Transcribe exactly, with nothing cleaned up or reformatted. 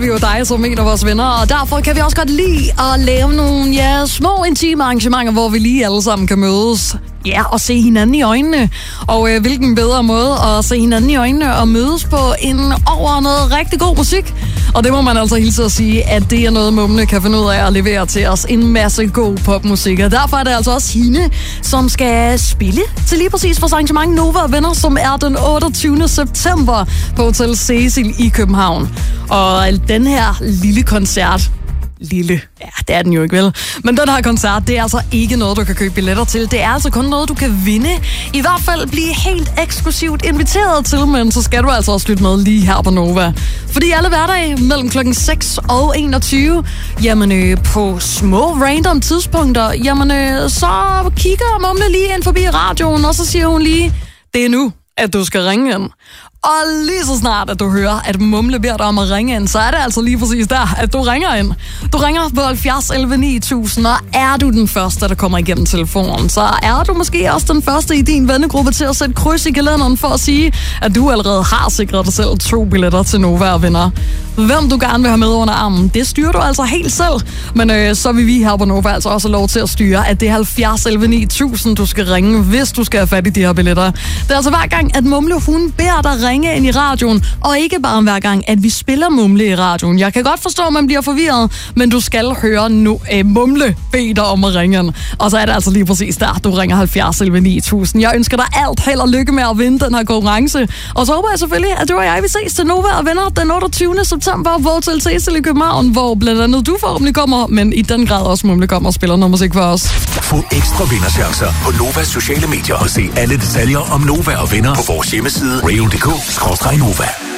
Vi er jo dig som en af vores venner, og derfor kan vi også godt lide at lave nogle ja, små intime arrangementer, hvor vi lige alle sammen kan mødes. Ja, og se hinanden i øjnene. Og øh, hvilken bedre måde at se hinanden i øjnene og mødes på end over noget rigtig god musik. Og det må man altså hilse at sige, at det er noget, Mumle kan finde ud af at levere til os. En masse god popmusik. Og derfor er det altså også hende, som skal spille til lige præcis vores arrangement Nova og Venner, som er den otteogtyvende september på Hotel Cecil i København. Og den her lille koncert... Lille. Ja, det er den jo ikke, vel? Men den her koncert, det er altså ikke noget, du kan købe billetter til. Det er altså kun noget, du kan vinde. I hvert fald blive helt eksklusivt inviteret til, men så skal du altså også lytte med lige her på Nova. Fordi alle hverdage mellem klokken seks og enogtyve, jamen øh, på små random tidspunkter, jamen øh, så kigger Mumle lige ind forbi radioen, og så siger hun lige, det er nu, at du skal ringe ind. Og lige så snart, at du hører, at Mumle beder dig om at ringe ind, så er det altså lige præcis der, at du ringer ind. Du ringer på halvfjerds elleve ni tusind, og er du den første, der kommer igennem telefonen, så er du måske også den første i din vennegruppe til at sætte kryds i kalenderen for at sige, at du allerede har sikret dig selv to billetter til Nova og Venner. Hvem du gerne vil have med under armen, det styrer du altså helt selv. Men øh, så vil vi her på Nova altså også have lov til at styre, at det er halvfjerds elleve ni tusind, du skal ringe, hvis du skal have fat i de her billetter. Det er altså hver gang, at Mumle hun beder dig ringe ind i radioen, og ikke bare hver gang, at vi spiller Mumle i radioen. Jeg kan godt forstå, at man bliver forvirret, men du skal høre nu øh, Mumle bede dig om at ringe ind. Og så er det altså lige præcis der, du ringer halvfjerds elleve ni tusind. Jeg ønsker dig alt held og lykke med at vinde den her konkurrence. Og så håber jeg selvfølgelig, at du og jeg vil ses til Nova og Venner den otteogtyvende september på Hotel Cecil i København, hvor blandt andet du forhåbentlig kommer, men i den grad også Mumle kommer og spiller noget musik for os. Få ekstra vinderchancer på Novas sociale medier og se alle detaljer om Nova og Venner på vores hjemmeside radio punktum d k skråstreg nova.